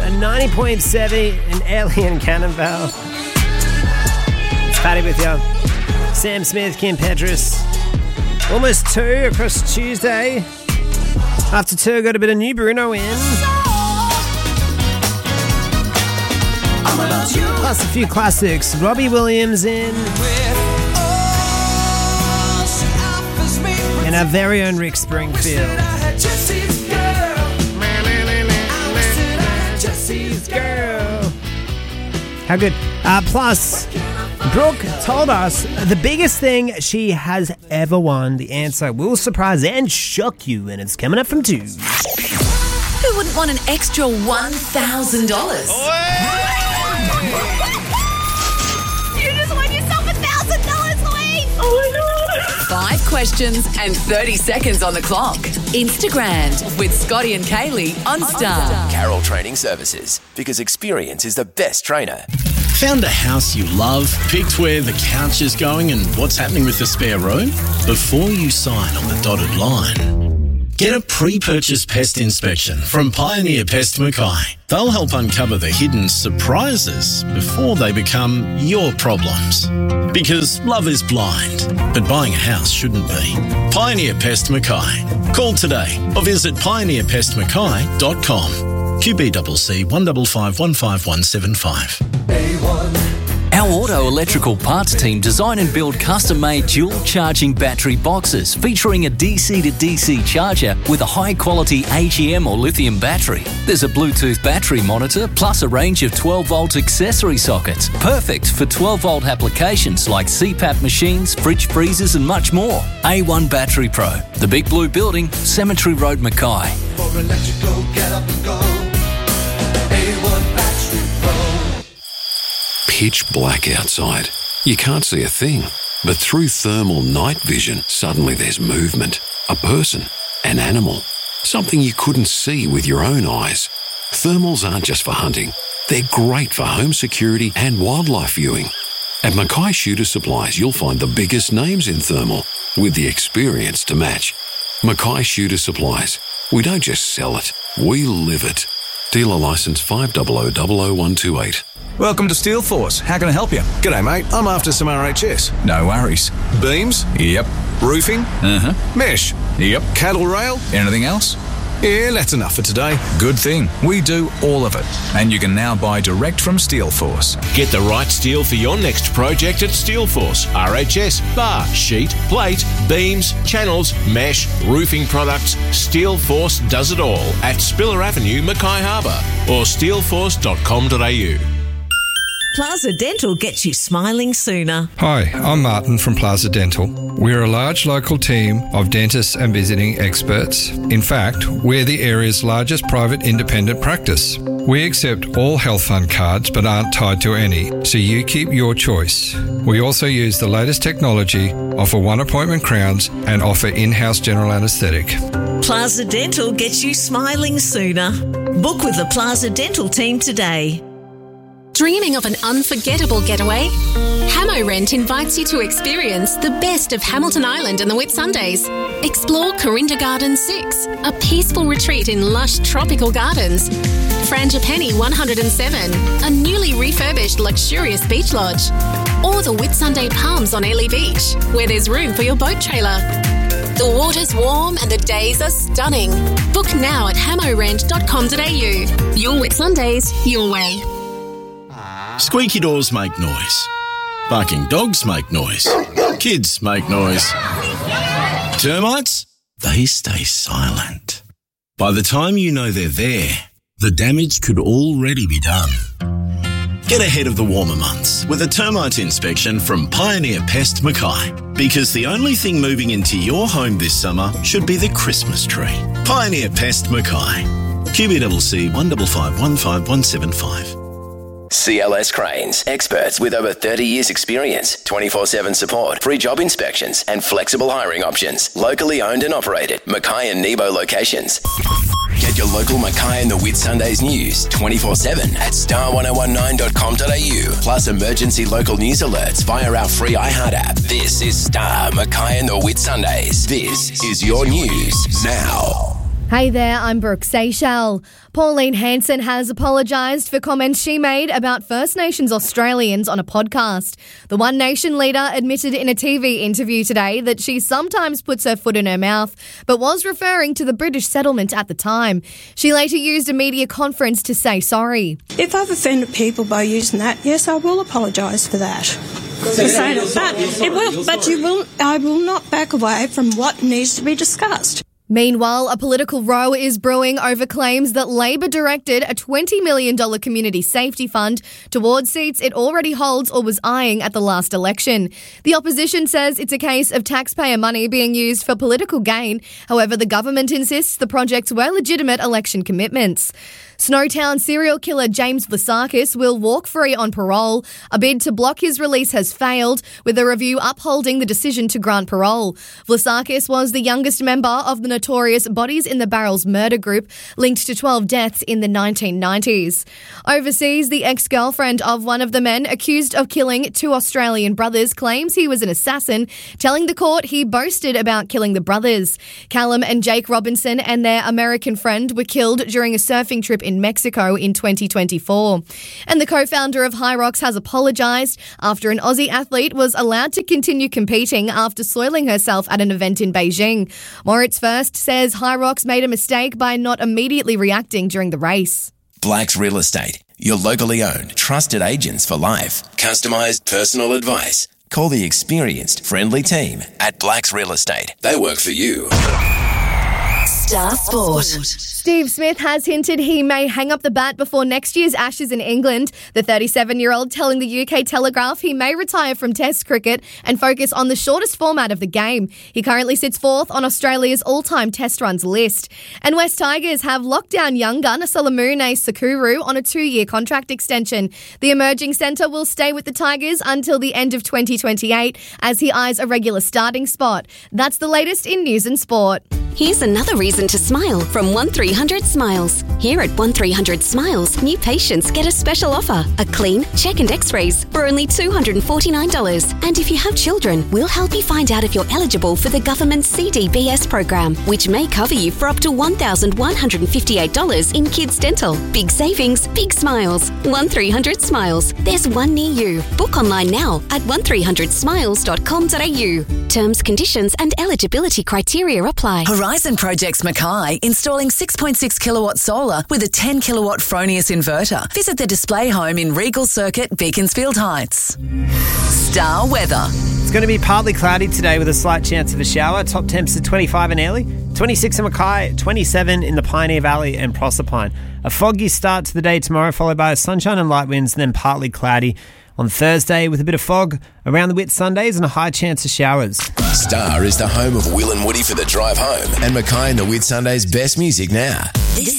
90.7 in Alien Cannonball. It's Paddy with you. Sam Smith, Kim Petras. Almost 2 across Tuesday. After 2, got a bit of new Bruno in. Plus a few classics. Robbie Williams in. And our very own Rick Springfield. Jesse's girl. How good. Plus, Brooke told us the biggest thing she has ever won. The answer will surprise and shock you, and it's coming up from 2. Who wouldn't want an extra $1,000? You just won yourself $1,000, Louise! Oh my God! 5 questions and 30 seconds on the clock. Instagram with Scotty and Kaylee on Star. Carroll Training Services, because experience is the best trainer. Found a house you love, picked where the couch is going and what's happening with the spare room? Before you sign on the dotted line, get a pre-purchase pest inspection from Pioneer Pest Mackay. They'll help uncover the hidden surprises before they become your problems. Because love is blind, but buying a house shouldn't be. Pioneer Pest Mackay. Call today or visit pioneerpestmackay.com. QBCC 155 15175. Our auto electrical parts team design and build custom-made dual charging battery boxes featuring a DC to DC charger with a high-quality AGM or lithium battery. There's a Bluetooth battery monitor plus a range of 12-volt accessory sockets, perfect for 12-volt applications like CPAP machines, fridge freezers and much more. A1 Battery Pro, the Big Blue Building, Cemetery Road, Mackay. For electrical, get up and go. A1 Battery Pro. Pitch black outside. You can't see a thing. But through thermal night vision, suddenly there's movement. A person. An animal. Something you couldn't see with your own eyes. Thermals aren't just for hunting. They're great for home security and wildlife viewing. At Mackay Shooter Supplies, you'll find the biggest names in thermal with the experience to match. Mackay Shooter Supplies. We don't just sell it. We live it. Dealer licence 5000128. Welcome to Steel Force. How can I help you? G'day, mate. I'm after some RHS. No worries. Beams? Yep. Roofing? Uh-huh. Mesh? Yep. Cattle rail? Anything else? Yeah, that's enough for today. Good thing. We do all of it. And you can now buy direct from Steel Force. Get the right steel for your next project at Steel Force. RHS, bar, sheet, plate, beams, channels, mesh, roofing products. Steel Force does it all at Spiller Avenue, Mackay Harbour or steelforce.com.au. Plaza Dental gets you smiling sooner. Hi, I'm Martin from Plaza Dental. We're a large local team of dentists and visiting experts. In fact, we're the area's largest private independent practice. We accept all health fund cards but aren't tied to any, so you keep your choice. We also use the latest technology, offer one-appointment crowns and offer in-house general anaesthetic. Plaza Dental gets you smiling sooner. Book with the Plaza Dental team today. Dreaming of an unforgettable getaway? Hamo Rent invites you to experience the best of Hamilton Island and the Whitsundays. Explore Corinda Gardens 6, a peaceful retreat in lush tropical gardens. Frangipani 107, a newly refurbished luxurious beach lodge. Or the Whitsunday Palms on Airlie Beach, where there's room for your boat trailer. The water's warm and the days are stunning. Book now at hamorent.com.au. Your Whitsundays, your way. Squeaky doors make noise. Barking dogs make noise. Kids make noise. Termites? They stay silent. By the time you know they're there, the damage could already be done. Get ahead of the warmer months with a termite inspection from Pioneer Pest Mackay. Because the only thing moving into your home this summer should be the Christmas tree. Pioneer Pest Mackay. QBCC 155 CLS Cranes, experts with over 30 years experience, 24/7 support, free job inspections and flexible hiring options. Locally owned and operated, Mackay and Nebo locations. Get your local Mackay and the Whitsundays news 24/7 at star1019.com.au. Plus emergency local news alerts via our free iHeart app. This is Star Mackay and the Whitsundays. This is your news now. Hey there, I'm Brooke Seychelles. Pauline Hanson has apologised for comments she made about First Nations Australians on a podcast. The One Nation leader admitted in a TV interview today that she sometimes puts her foot in her mouth, but was referring to the British settlement at the time. She later used a media conference to say sorry. If I've offended people by using that, yes, I will apologise for that. I will not back away from what needs to be discussed. Meanwhile, a political row is brewing over claims that Labor directed a $20 million community safety fund towards seats it already holds or was eyeing at the last election. The opposition says it's a case of taxpayer money being used for political gain. However, the government insists the projects were legitimate election commitments. Snowtown serial killer James Vlasakis will walk free on parole. A bid to block his release has failed, with a review upholding the decision to grant parole. Vlasakis was the youngest member of the notorious Bodies in the Barrels murder group, linked to 12 deaths in the 1990s. Overseas, the ex-girlfriend of one of the men accused of killing two Australian brothers claims he was an assassin, telling the court he boasted about killing the brothers. Callum and Jake Robinson and their American friend were killed during a surfing trip in Mexico in 2024. And the co-founder of Hyrox has apologised after an Aussie athlete was allowed to continue competing after soiling herself at an event in Beijing. Moritz First says Hyrox made a mistake by not immediately reacting during the race. Blacks Real Estate, your locally owned, trusted agents for life. Customised personal advice. Call the experienced, friendly team at Blacks Real Estate. They work for you. Star Sport. Steve Smith has hinted he may hang up the bat before next year's Ashes in England. The 37-year-old telling the UK Telegraph he may retire from Test cricket and focus on the shortest format of the game. He currently sits fourth on Australia's all-time Test runs list. And West Tigers have locked down young gunner Salamune Sakuru on a 2-year contract extension. The emerging centre will stay with the Tigers until the end of 2028 as he eyes a regular starting spot. That's the latest in news and sport. Here's another reason to smile from 1-300-SMILES. Here at 1-300-SMILES, new patients get a special offer. A clean, check and x-rays for only $249. And if you have children, we'll help you find out if you're eligible for the government's CDBS program, which may cover you for up to $1,158 in kids' dental. Big savings, big smiles. 1-300-SMILES. There's one near you. Book online now at 1300smiles.com.au. Terms, conditions and eligibility criteria apply. Horizon Projects Mackay installing 6.6 kilowatt solar with a 10 kilowatt Fronius inverter. Visit the display home in Regal Circuit, Beaconsfield Heights. Star weather. It's going to be partly cloudy today with a slight chance of a shower. Top temps at 25 in Airlie, 26 in Mackay, 27 in the Pioneer Valley and Proserpine. A foggy start to the day tomorrow, followed by sunshine and light winds, and then partly cloudy on Thursday with a bit of fog around the Whitsundays and a high chance of showers. Star is the home of Will and Woody for the drive home and Mackay and the Whitsundays' best music now. This